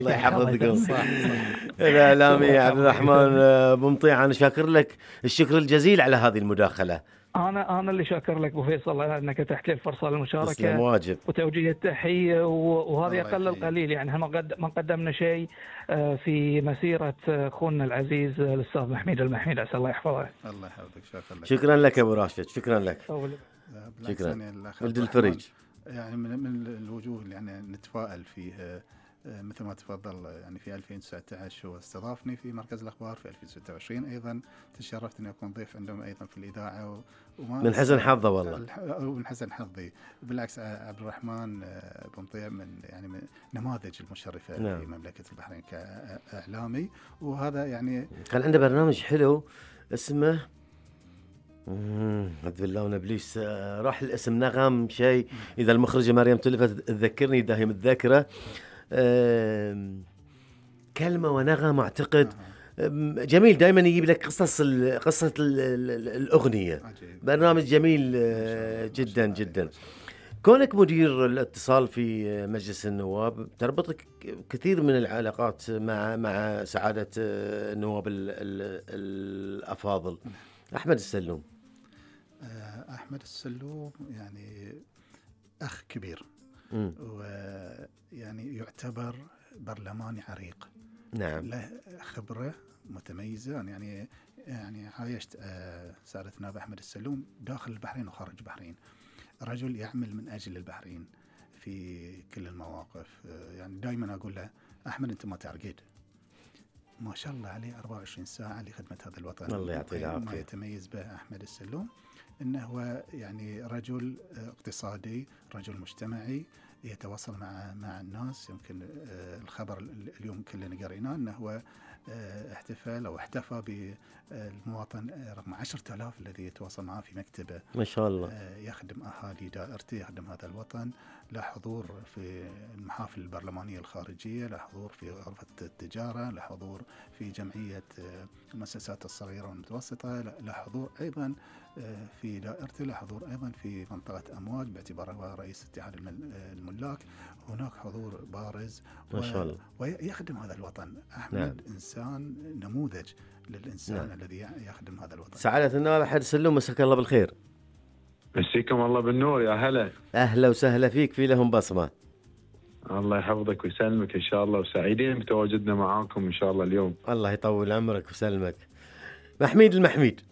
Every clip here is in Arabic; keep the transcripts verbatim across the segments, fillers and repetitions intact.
الله الله يحفظكم. يسلمك. صح، صح. الإعلامي الله عبد يحفظك. الرحمن آه، بمطيع، أنا شاكر لك الشكر الجزيل على هذه المداخلة. انا انا اللي شاكر لك ابو فيصل انك اتحت لي الفرصه تسلم للمشاركه واجب. وتوجيه التحيه، و- وهذا الله اقل يحييك. القليل. يعني احنا ما قد- ما قدمنا شيء آه، في مسيره آه، اخونا العزيز آه، الاستاذ محميد المحميد، عسى الله يحفظه. الله يحفظك. شكرا لك. شكرا لك يا أبو راشد، شكرا لك. أول- آه، بالعكس شكراً. يعني الأخ ولد عبد الرحمن الفريج. يعني من من الوجوه اللي يعني نتفائل فيه. آه، مثل ما تفضل يعني في ألفين وتسعة عشر هو استضافني في مركز الأخبار، في ألفين وستة وعشرين أيضا تشرفت أن أكون ضيف عندهم أيضا في الإذاعة، و- وما من حسن حظه والله. الح- من حسن حظي. بالعكس آه، عبد الرحمن آه، بمطيع من يعني من نماذج المشرفة نعم. في مملكة البحرين كإعلامي، وهذا يعني كان عنده برنامج حلو اسمه أعوذ بالله من ابليس، آه، راح الاسم، نغم شيء، اذا المخرجه مريم تلفت تذكرني داهم الذاكره. آم، كلمه ونغم اعتقد. آم، جميل، دائما يجيب لك قصص ال- قصه ال- ال- الاغنيه. عجيب. برنامج جميل آه، ما شاء الله، ما جدا شاء الله جدا. عليك. كونك مدير الاتصال في مجلس النواب تربطك كثير من العلاقات مع مع سعادة النواب ال- ال- الأفاضل. أحمد السلوم. آه، أحمد السلوم يعني أخ كبير، مم. ويعني يعتبر برلماني عريق، نعم. له خبرة متميزة. يعني يعني عايشت آه، سعادة النائب أحمد السلوم داخل البحرين وخارج البحرين. رجل يعمل من أجل البحرين في كل المواقف. آه، يعني دائما أقول له أحمد أنت ما تعرقد، ما شاء الله عليه أربعة وعشرين ساعة لخدمة هذا الوطن. الله يعطيه ما العافية. يتميز به أحمد السلوم إنه هو يعني رجل آه، اقتصادي، رجل مجتمعي، يتواصل مع مع الناس. يمكن آه، الخبر ال- اليوم كلنا قريناه انه هو آه، احتفل او احتفى بالمواطن آه، رقم عشرة آلاف الذي يتواصل معه في مكتبه. ما شاء الله. آه، يخدم اهالي دائرته، يخدم هذا الوطن. له حضور في المحافل البرلمانيه الخارجيه، له حضور في غرفه التجاره، له حضور في جمعيه آه، المؤسسات الصغيره والمتوسطه، له له حضور ايضا آه، في دائرته، له حضور ايضا في منطقه امواج باعتباره هو رئيس اتحاد المل- آه، الملاك. هناك حضور بارز ما و- شاء الله. ويخدم هذا الوطن. احمد نعم. انسان نموذج للانسان نعم. الذي يخدم هذا الوطن. سعادة النائب أحمد السلوم، مساك الله بالخير. مسيكم الله بالنور، يا هلا. أهلا وسهلا فيك في لهم بصمة. الله يحفظك ويسلمك ان شاء الله، وسعيدين بتواجدنا معاكم ان شاء الله اليوم. الله يطول عمرك وسلمك. محميد المحميد.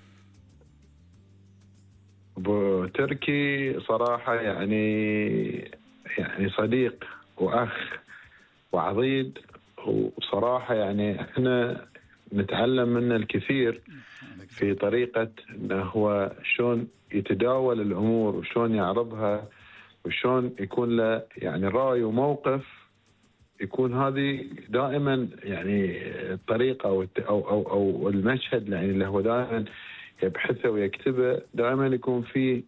ابو تركي صراحه يعني يعني صديق واخ وعضيد، وصراحه يعني احنا نتعلم منه الكثير في طريقه انه هو شلون يتداول الامور وشلون يعرضها وشلون يكون له يعني راي وموقف. يكون هذه دائما يعني الطريقه او او او, أو المشهد يعني اللي هو دائما يبحثه ويكتبه، دائما يكون فيه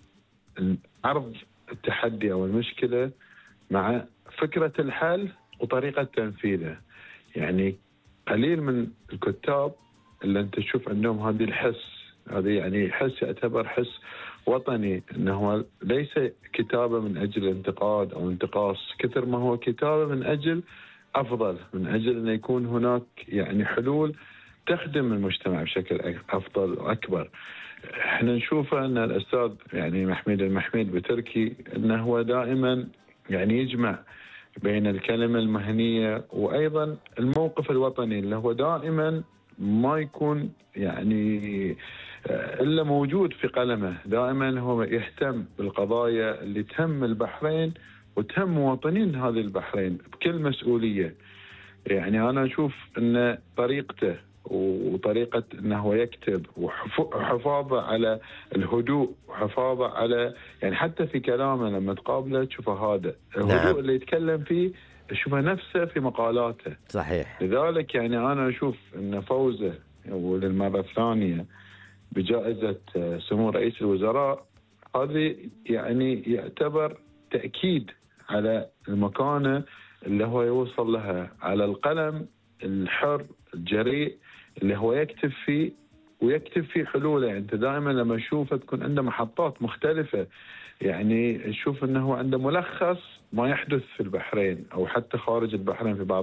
عرض التحدي او المشكله مع فكره الحل وطريقه تنفيذه. يعني قليل من الكتاب اللي انت تشوف عندهم هذه الحس، هذه يعني حس يعتبر حس وطني، انه ليس كتابه من اجل الانتقاد او انتقاص كثر ما هو كتابه من اجل افضل، من اجل ان يكون هناك يعني حلول تخدم المجتمع بشكل افضل واكبر. احنا نشوفه ان الاستاذ يعني محميد المحميد بتركي انه هو دائما يعني يجمع بين الكلمه المهنيه وايضا الموقف الوطني، اللي هو دائما ما يكون يعني إلا موجود في قلمه. دائما هو يهتم بالقضايا اللي تهم البحرين وتهم مواطنين هذه البحرين بكل مسؤولية. يعني أنا أشوف أن طريقته وطريقة أنه هو يكتب وحفاظه على الهدوء وحفاظه على يعني حتى في كلامه لما تقابله تشوفه هذا الهدوء نعم. اللي يتكلم فيه تشوفه نفسه في مقالاته. صحيح. لذلك يعني أنا أشوف أن فوزه وللمرة الثانية بجائزة سمو رئيس الوزراء هذه يعني يعتبر تأكيد على المكانة اللي هو يوصل لها، على القلم الحر الجريء اللي هو يكتب فيه ويكتب فيه حلوله. يعني انت دائما لما تشوفه تكون عنده محطات مختلفة، يعني نشوف انه عنده ملخص ما يحدث في البحرين او حتى خارج البحرين في بعض